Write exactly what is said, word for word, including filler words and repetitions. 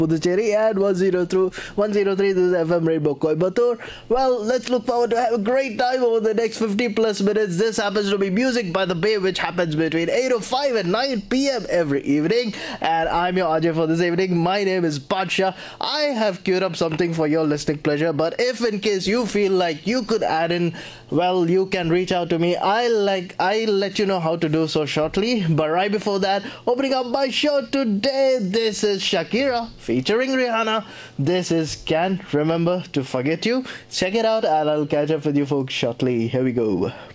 Puducherry and one oh three, one oh three, this is F M Rainbow Coimbatore. Well, let's look forward to have a great time over the next fifty plus minutes. This happens to be Music by the Bay, which happens between eight oh five and nine p m every evening. And I'm your R J for this evening. My name is Badsha. I have queued up something for your listening pleasure, but if in case you feel like you could add in, well, you can reach out to me. I'll like I'll let you know how to do so shortly. But right before that, opening up my show today, this is Shakira featuring Rihanna. This is Can't Remember to Forget You. Check it out and I'll catch up with you folks shortly. Here we go.